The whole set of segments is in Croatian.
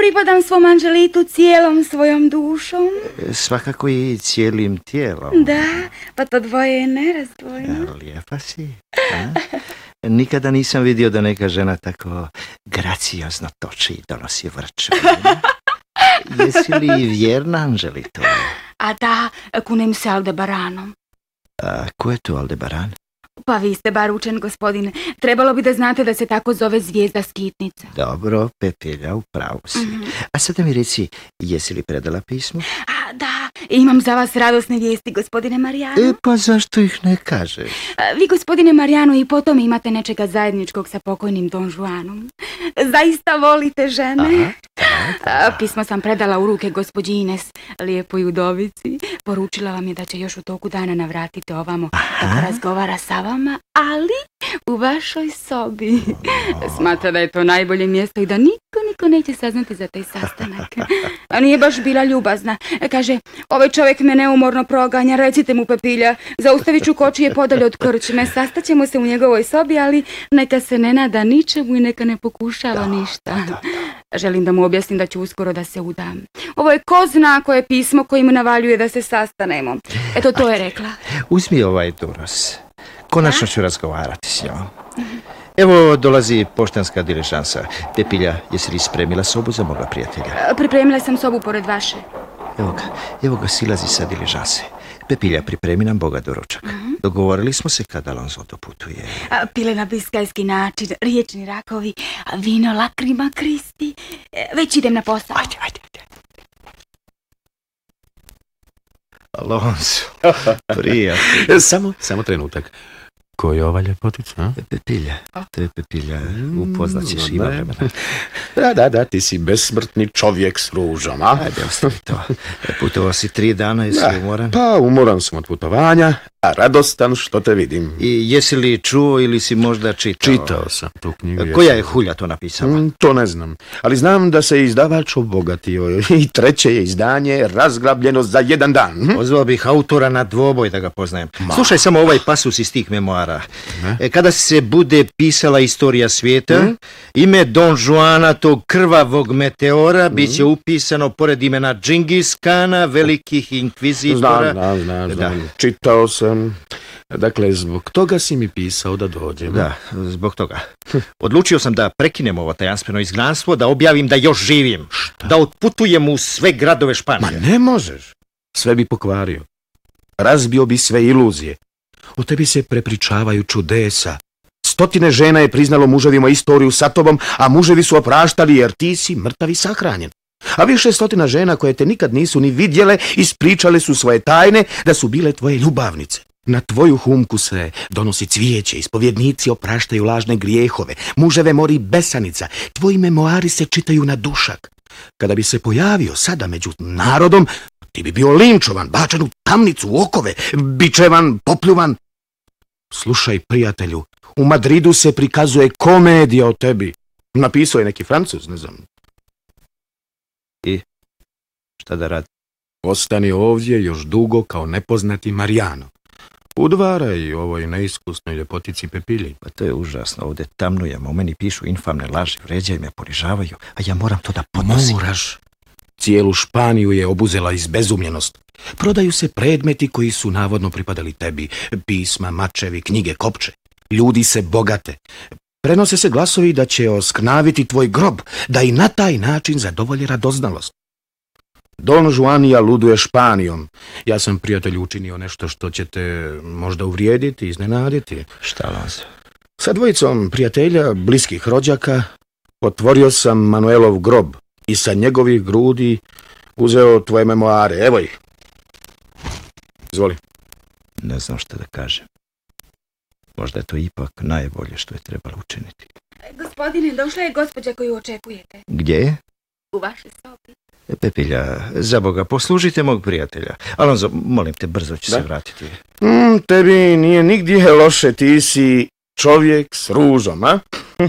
pripadam svom Anželitu cijelom svojom dušom. Svakako i cijelim tijelom. Da, pa to dvoje je nerazdvojno. Lijepa si. Nikada nisam vidio da neka žena tako graciozno toči i donosi vrču. Jesi li vjerna, Anželito? A da, kunem se Aldebaranom. A ko je to Aldebaran? Pa vi ste bar učen, gospodine. Trebalo bi da znate da se tako zove zvijezda skitnica. Dobro, Pepelja, upravo si. A sada mi reci, jesi li predala pismo? A da, imam za vas radosne vijesti, gospodine Marijano. Pa zašto ih ne kažeš? Vi, gospodine Marijano, i potom imate nečega zajedničkog sa pokojnim Don Juanom. Zaista volite žene. Pismo sam predala u ruke gospođi Ines, lijepoj udovici. Poručila vam je da će još u toku dana navratiti ovamo kako razgovara sa vama, ali u vašoj sobi. Smatra da je to najbolje mjesto i da niko neće saznati za taj sastanak. A nije baš bila ljubazna. Kaže, ovaj čovjek me neumorno proganja, recite mu, Pepilja, zaustavit ću kočije podalje od krčme, sastaćemo se u njegovoj sobi, ali neka se ne nada ničemu i neka ne pokušava ništa. Želim da mu objasnim da ću uskoro da se udam. Ovo je ko zna koje pismo kojim navaljuje da se sastanemo. Eto, to je rekla. Uzmi ovaj Duros. Konačno ću razgovarati s njom. Evo dolazi poštanska diližansa. Pepilja, jesi li spremila sobu za moga prijatelja? Pripremila sam sobu pored vaše. Evo ga silazi sa diližanse. Pepilja, pripremi nam Boga doručak. Dogovorili smo se kada Alonso doputuje. Pile na biskajski način, riječni rakovi, vino lakrima Kristi. Već idem na posao. Ajde. Alonso, prijatelj. Samo trenutak. Ko je ova ljepotica? Pepilja. To je Pepilja. Upoznat ćeš, ima vremena. Da, ti si besmrtni čovjek s ružom, a? Ajde, ostavi to. Putovao si 3 dana, jesi li umoran? Pa, umoran sam od putovanja, a radostan što te vidim. I jesi li čuo ili si možda čitao? Čitao sam tu knjigu. Koja je hulja to napisala? To ne znam, ali znam da se izdavač obogatio i 3. je izdanje razglabljeno za 1 dan. Pozvao bih autora na dvoboj da ga poznajem. Slušaj samo ovaj pasus iz tih memoara. Kada se bude pisala istorija svijeta, ime Don Juana, tog krvavog meteora, bit će upisano pored imena Džingis Kana, velikih inkvizitora. Znam. Čitao sam. Dakle, zbog toga si mi pisao da dođem. Da, zbog toga. Odlučio sam da prekinem ovo tajanstveno izgnanstvo, da objavim da još živim. Šta? Da otputujem u sve gradove Španije. Ma ne možeš. Sve bi pokvario. Razbio bi sve iluzije. O tebi se prepričavaju čudesa. 100 žena je priznalo muževima istoriju sa tobom, a muževi su opraštali jer ti si mrtav i sahranjen. A više 100 žena koje te nikad nisu ni vidjele ispričale su svoje tajne da su bile tvoje ljubavnice. Na tvoju humku se donosi cvijeće, ispovjednici opraštaju lažne grijehove, muževe mori besanica, tvoji memoari se čitaju na dušak. Kada bi se pojavio sada među narodom, ti bi bio linčovan, bačen u tamnicu, u okove, bičevan, popljuvan. Slušaj, prijatelju, u Madridu se prikazuje komedija o tebi. Napisao je neki Francuz, ne znam. I šta da radi? Ostani ovdje još dugo kao nepoznati Marijano. Udvaraj ovoj neiskusnoj ljepotici Pepilji. Pa to je užasno, ovdje tamnujem, u meni pišu infamne laži, vređaju me, ponižavaju, a ja moram to da podnosim. Moraš. Cijelu Španiju je obuzela izbezumljenost. Prodaju se predmeti koji su navodno pripadali tebi. Pisma, mačevi, knjige, kopče. Ljudi se bogate. Prenose se glasovi da će osknaviti tvoj grob, da i na taj način zadovolje radoznalost. Don Juanija luduje Španijom. Ja sam, prijatelju, učinio nešto što će te možda uvrijediti, iznenaditi. Šta, Alonso? Sa dvojicom prijatelja, bliskih rođaka, otvorio sam Manuelov grob i sa njegovih grudi uzeo tvoje memoare. Evo ih. Izvoli. Ne znam šta da kažem. Možda je to ipak najbolje što je trebalo učiniti. Gospodine, došla je gospođa koju očekujete. Gdje je? U vašoj sobi. Pepilja, za Boga, poslužite mog prijatelja. Alonso, molim te, brzo ću se vratiti. Tebi nije nigdje loše, ti si čovjek s ružom, a?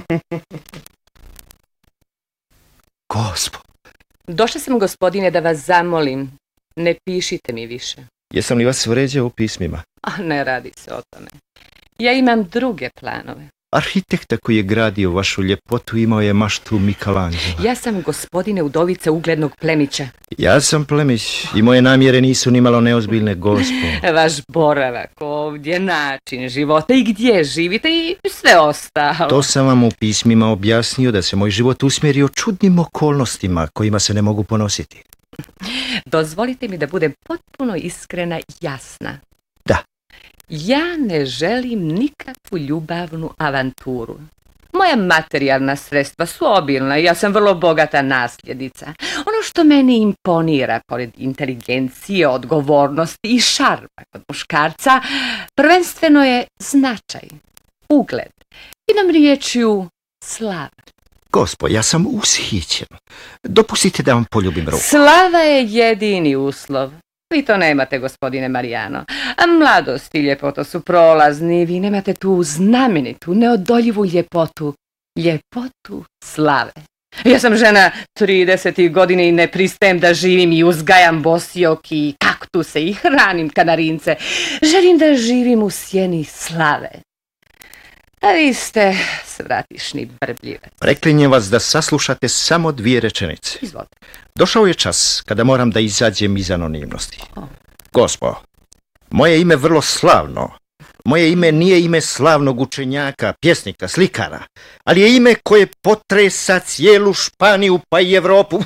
Gospod. Došla sam, gospodine, da vas zamolim. Ne pišite mi više. Jesam li vas vređao u pismima? A ne radi se o tome. Ja imam druge planove. Arhitekta koji je gradio vašu ljepotu imao je maštu Michelangela. Ja sam, gospodine, udovica uglednog plemića. Ja sam plemić i moje namjere nisu nimalo neozbiljne, gospo. Vaš boravak ovdje, način života i gdje živite i sve ostalo. To sam vam u pismima objasnio, da se moj život usmjerio čudnim okolnostima kojima se ne mogu ponositi. Dozvolite mi da budem potpuno iskrena i jasna. Da. Ja ne želim nikakvu ljubavnu avanturu. Moja materijalna sredstva su obilna i ja sam vrlo bogata nasljednica. Ono što meni imponira, pored inteligencije, odgovornosti i šarma kod muškarca, prvenstveno je značaj, ugled, jednom riječju slava. Gospo, ja sam ushićen. Dopustite da vam poljubim ruku. Slava je jedini uslov. Vi to nemate, gospodine Marijano. A mladost i ljepota su prolazni. Vi nemate tu znamenitu, neodoljivu ljepotu. Ljepotu slave. Ja sam žena 30 godine i ne pristajem da živim i uzgajam bosijok i kaktuse i hranim kanarince. Želim da živim u sjeni slave. A vi ste svratišni brbljivac. Preklinjem vas da saslušate samo 2 rečenice. Izvolite. Došao je čas kada moram da izađem iz anonimnosti. Gospo, moje ime vrlo slavno. Moje ime nije ime slavnog učenjaka, pjesnika, slikara, ali je ime koje potresa cijelu Španiju pa i Evropu.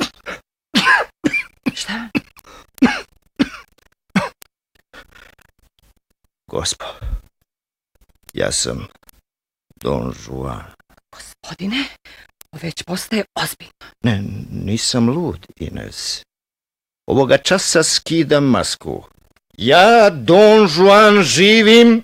Šta? Gospo, ja sam Don Juan. Gospodine, već postaje ozbiljno. Ne, nisam lud, Ines. Ovoga časa skidam masku. Ja, Don Juan, živim.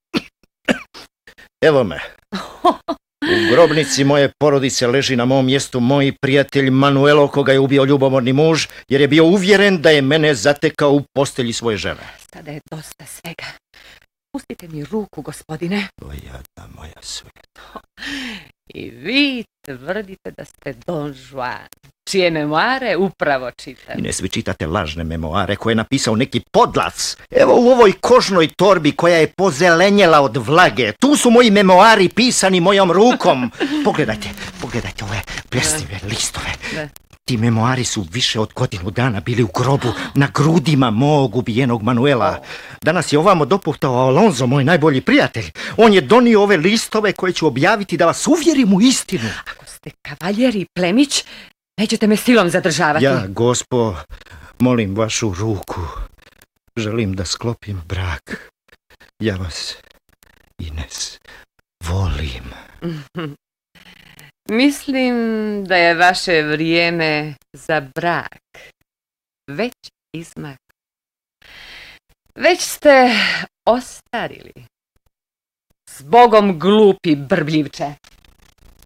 Evo me. U grobnici moje porodice leži na mom mjestu moj prijatelj Manuelo, koga je ubio ljubomorni muž, jer je bio uvjeren da je mene zatekao u postelji svoje žene. Sada je dosta svega. Pustite mi ruku, gospodine. O jadna moja sveta. I vi tvrdite da ste Don Juan, čije memoare upravo čitam. Ines, vi čitate lažne memoare koje je napisao neki podlac. Evo u ovoj kožnoj torbi koja je pozelenjela od vlage. Tu su moji memoari pisani mojom rukom. Pogledajte ove pljesnive listove. Da. Ti memoari su više od godinu dana bili u grobu na grudima mog ubijenog Manuela. Danas je ovamo dopuhtao Alonso, moj najbolji prijatelj. On je donio ove listove koje ću objaviti da vas uvjerim u istinu. Ako ste kavaljer i plemić, nećete me silom zadržavati. Ja, gospo, molim vašu ruku. Želim da sklopim brak. Ja vas, Ines, volim. Mislim da je vaše vrijeme za brak već izmaklo. Već ste ostarili. Zbogom, glupi brbljivče.